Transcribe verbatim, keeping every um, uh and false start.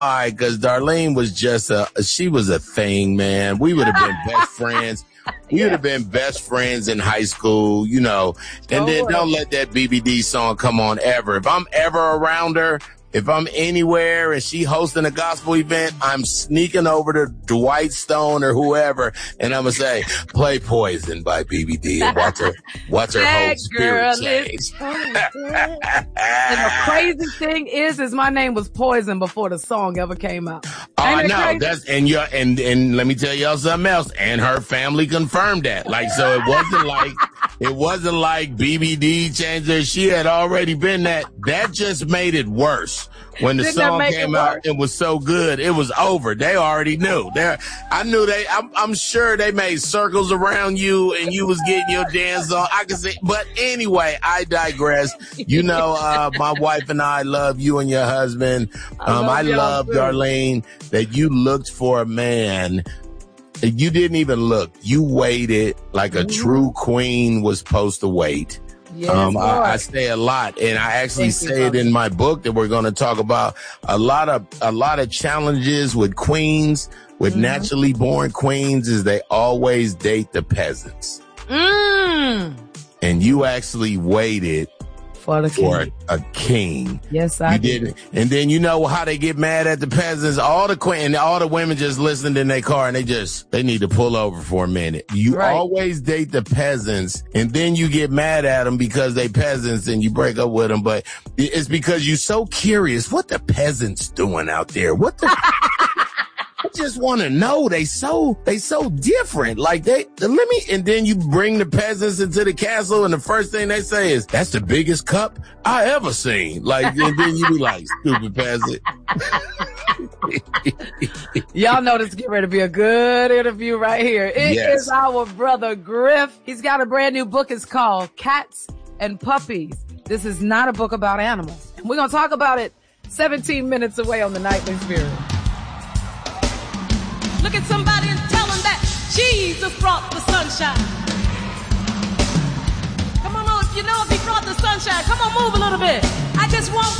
why, because Darlene was just a, she was a thing, man. We would have been best friends. We yeah. would have been best friends in high school, you know. And oh, then don't let that B B D song come on ever. If I'm ever around her, if I'm anywhere and she hosting a gospel event, I'm sneaking over to Dwight Stone or whoever, and I'm gonna say, "Play Poison" by B B D and watch her, watch her whole spirit change. And the crazy thing is, is my name was Poison before the song ever came out. Oh, I know. That's and you and and let me tell y'all something else. And her family confirmed that. Like, so it wasn't like it wasn't like B B D changed her. She had already been that. That just made it worse. When the Didn't song came out, it was so good. It was over. They already knew. They, I knew they. I'm, I'm sure they made circles around you, and you was getting your dance on. I can see. But anyway, I digress. You know, uh, my wife and I love you and your husband. Um, I love, I love Darlene, that you looked for a man. You didn't even look. You waited like a mm-hmm. true queen was supposed to wait. Yes, um, I, I say a lot, and I actually Thank say you, it in my book that we're going to talk about a lot of a lot of challenges with queens, with mm-hmm. naturally born queens, is they always date the peasants. Mm. And you actually waited for, the for king. A, a king. Yes, I you did. didn't. And then you know how they get mad at the peasants. All the queen and all the women just listened in their car, and they just they need to pull over for a minute. You right. always date the peasants, and then you get mad at them because they peasants, and you break up with them. But it's because you're so curious what the peasants doing out there. What the. I just want to know. They so they so different. Like they let me, and then you bring the peasants into the castle, and the first thing they say is, "That's the biggest cup I ever seen." Like, and then you be like, "Stupid peasant." Y'all know this is getting ready to be a good interview right here. It yes. is our brother Griff. He's got a brand new book. It's called Cats and Puppies. This is not a book about animals. We're gonna talk about it seventeen minutes away on the Nightly Spirit. Look at somebody and tell them that Jesus brought the sunshine. Come on, if you know if he brought the sunshine, come on, move a little bit. I just want